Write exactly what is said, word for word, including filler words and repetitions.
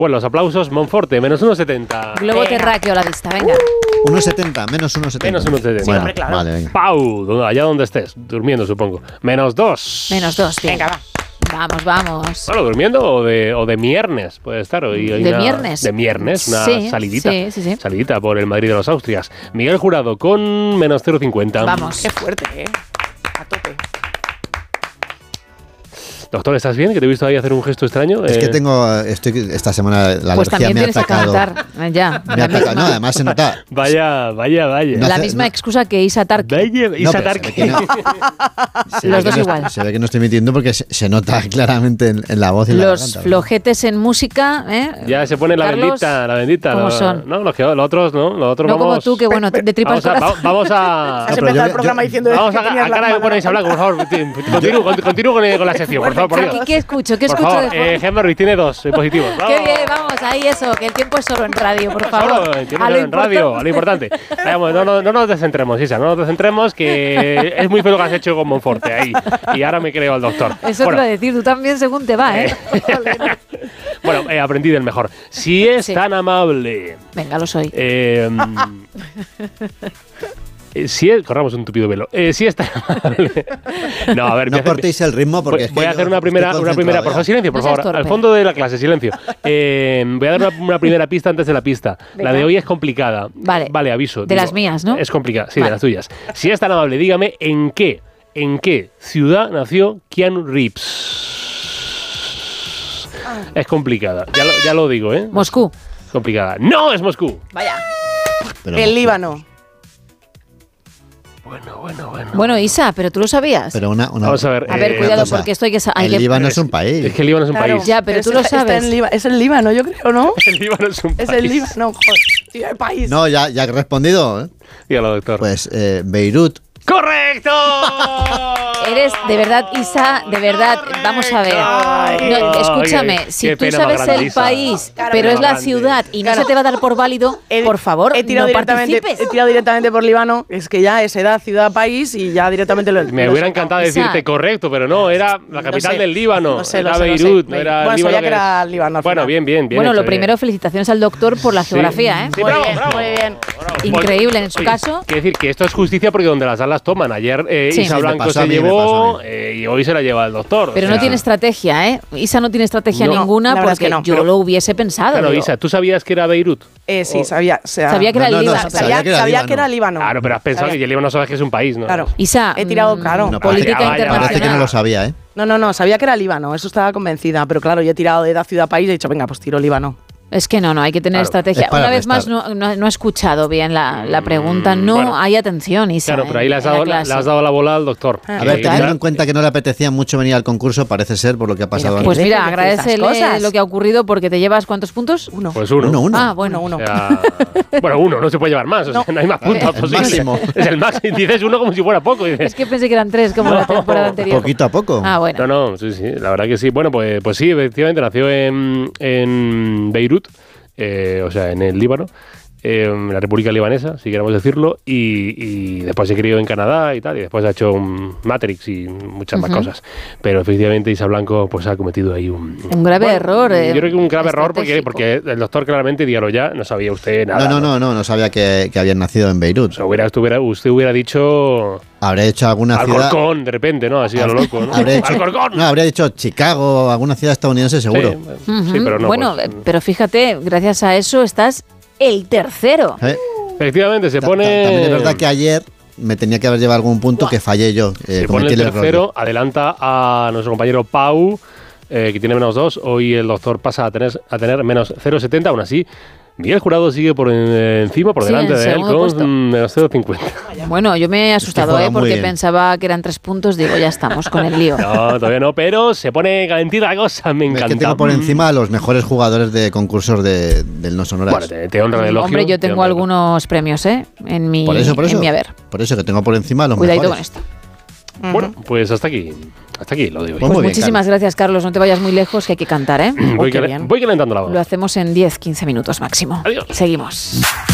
Bueno, los aplausos, Monforte, menos uno setenta. Globo terráqueo a la vista, venga. uno setenta, menos uno setenta. Menos uno setenta. Bueno, hombre, claro. vale, venga. Pau, allá donde estés, durmiendo supongo. Menos dos. Menos dos, bien. Venga, va. Vamos, vamos. Bueno, durmiendo o de, o de viernes, puede estar. Hoy hay ¿De una- viernes? De viernes, una Sí, salidita. sí, sí, sí. Salidita por el Madrid de los Austrias. Miguel Jurado con menos cero cincuenta. Vamos. Qué fuerte, ¿eh? A tope. Doctor, ¿estás bien? Que te he visto ahí hacer un gesto extraño. Es Eh, que tengo, estoy, esta semana la Pues alergia también me ha tienes que atacado. cantar. eh, Ya. Me ha la atacado. misma, No, además se nota. Vaya, vaya, vaya. No la hace- misma no- excusa que Isa Tarki. Vaya, No, Isa pero se Tarki. ve que no- se Los ve dos que no- igual. Se ve que no estoy mintiendo porque se, se nota claramente en, en la voz y en la Los garganta. flojetes en música, ¿eh? Ya se pone la Carlos, bendita, la bendita. ¿cómo Lo- son? No, los, que, los otros no. Los otros No vamos, como tú, que bueno, de tripas vamos a, corazón. va- vamos a, Has pero empezado yo- el programa yo- diciendo vamos que a, tenías a la cara de mano- ponéis a hablar, por favor. Continúo, con- continúo con, con la sección, por favor, por Dios. ¿Qué, qué escucho? ¿Qué Por escucho favor, de eh, Gemma Ruiz tiene dos eh, positivos. Qué bien, vamos, ahí eso, que el tiempo es solo en radio, por favor. Solo, entiendo, A lo en radio, a lo importante. Vamos, no, no, no nos descentremos, Isa, no nos descentremos, que es muy feo lo que has hecho con Monforte ahí. Y ahora me creo al doctor. Eso Bueno, te iba a decir, tú también según te va, ¿eh? bueno, eh, aprendí del mejor. Si es Sí. tan amable. Venga, lo soy. Eh, eh, si es, corramos un tupido velo. Eh, si es tan amable. No, a ver, No voy a hacer- cortéis el ritmo porque voy, es que voy a yo hacer una estoy primera, una primera, concentrado por ya. favor, silencio, por No seas favor, torpe. al fondo de la clase, silencio. Eh, voy a dar una, una primera pista antes de la pista. Venga. La de hoy es complicada. Vale. Vale, aviso. De las mías, ¿no? Es complicada, sí, Vale. de las tuyas. Si es tan amable, dígame en qué, en qué ciudad nació Keanu Reeves. Es complicada, ya lo, ya lo digo, ¿eh? Moscú. Complicada. ¡No es Moscú! Vaya. Pero- El Líbano. Bueno, bueno, bueno. Bueno, Isa, pero tú lo sabías. Pero una, una- Vamos a ver. a ver, eh, cuidado, cosa. porque esto hay que sa- hay El que- Líbano es un Es país. que el Líbano es un Claro. país. Ya, pero tú Está- lo está sabes. en Líba- es el Líbano, yo creo, ¿no? El Líbano es un Es país. el Líbano, joder. Tío, el país. No, ya, ya he respondido. ¿eh? Dígalo, doctor. Pues eh, Beirut. ¡Correcto! Eres, de verdad, Isa, de verdad, vamos a ver. No, escúchame, Ay, si qué tú pena más sabes grande, el Isa. país, Claro, pero qué es la grande. ciudad y no Claro. se te va a dar por válido, He- por favor, he tirado no directamente, participes. He tirado directamente por Líbano. Es que ya es edad, ciudad, país y ya directamente lo Me lo hubiera he encantado Isa. decirte correcto, pero no, era la capital sé. del Líbano. Lo sé, era lo sé, lo sé. Beirut, no era Bueno, el Líbano. sabía que era Líbano al Bueno, final. bien, bien, bien. Bueno, hecho, lo bien. primero, felicitaciones al doctor por la Sí. geografía, ¿eh? Sí, Muy bravo, bien, bravo. muy bien. Bravo. Increíble, en su Oye, caso. Quiero decir que esto es justicia porque donde las dan las toman. Ayer eh, Sí. Isa Sí, me Blanco pasó a se mí, me pasó llevó a mí. eh, y hoy se la lleva el doctor. Pero o no sea, tiene estrategia, ¿eh? Isa no tiene estrategia No, ninguna la verdad es porque que no, yo pero- lo hubiese pensado. Claro, digo. Isa, ¿tú sabías que era Beirut? Eh, sí, O- sabía. o sea, Sabía que era No, el no, no, Líbano. pero- sabía, Sabía que era sabía Líbano. que era Líbano. Claro, pero has pensado Sabía. que el Líbano no sabes que es un país, ¿no? Claro. Isa, He tirado, mm, claro. No, política parece- vaya, Parece que no internacional. lo sabía, ¿eh? No, no, no, sabía que era Líbano, eso estaba convencida, pero claro, yo he tirado de edad, ciudad, país y he dicho, venga, pues tiro Líbano. Es que no, no, hay que tener Claro, estrategia. es para Una vez más, restar. no, no, no he escuchado bien la, la pregunta. No bueno. hay atención, Isa. Claro, pero en- ahí le has, en la dado, le clase. has dado la bola al doctor. Ah, A ver, Y- teniendo y- en cuenta que no le apetecía mucho venir al concurso, parece ser por lo que ha pasado Pero Pues antes. ¿Qué mira, dices de estas agradecele cosas? lo que ha ocurrido porque te llevas ¿cuántos puntos? Uno. Pues uno. Uno, uno. Ah, bueno. Uno, O uno. sea, bueno, uno, no se puede llevar más, o sea, no, hay más puntos El posibles. máximo. Es el máximo. Dices uno como si fuera poco. Dices, Es que pensé que eran tres como la temporada anterior. Poquito a poco. Ah, bueno. No, no, sí, sí, la verdad que sí. Bueno, pues, pues sí, efectivamente nació en, en Beirut, eh, o sea, en el Líbano, eh, en la República Libanesa, si queremos decirlo, y, y después se crió en Canadá y tal, y después ha hecho un Matrix y muchas más Ujú. cosas. Pero efectivamente Isa Blanco pues ha cometido ahí un... Un grave bueno, error, eh, Yo creo que un grave error porque, estratégico. porque el doctor claramente, dígalo ya, no sabía usted nada. No, no, no, no, no sabía que, que habían nacido en Beirut. O sea, hubiera, estuviera, usted hubiera dicho Habría hecho alguna ciudad. Alcorcón, de repente, ¿no? Así a lo loco, ¿no? Habría dicho, Alcorcón. no, habría dicho Chicago, alguna ciudad estadounidense seguro. Sí, Ujú. sí, pero no. bueno, pues, eh, pero fíjate, gracias a eso estás el tercero. ¿Eh? efectivamente, se Ta- pone... ta- También es verdad que ayer me tenía que haber llevado algún punto que fallé yo. eh, Se pone cometí el error tercero, adelanta a nuestro compañero Pau, eh, que tiene menos dos. Hoy el doctor pasa a tener, a tener menos cero coma setenta. Aún así, Miguel Jurado sigue por en- encima, por Sí, delante en de él, segundo con puesto. mm, menos cero coma cincuenta. Bueno, yo me he asustado, juega ¿eh? muy Porque bien. pensaba que eran tres puntos. Digo, ya estamos con el lío. No, todavía no, pero se pone calentita la cosa, me Es encanta. que tengo por encima a los mejores jugadores de concursos de, del No Sonoras. Bueno, te, te honra el elogio. Hombre, yo te tengo honra el algunos premios, ¿eh? En mi, por eso, por eso. en mi haber. Por eso que tengo por encima a los Cuidadito con mejores. esto. elogio. Bueno, pues hasta aquí. Hasta aquí lo de hoy. Pues Pues muy bien, muchísimas gracias, Carlos. No te vayas muy lejos, que hay que cantar, ¿eh? voy, qué calen- bien. voy calentando la voz. Lo hacemos en diez, quince minutos máximo. Adiós. Seguimos.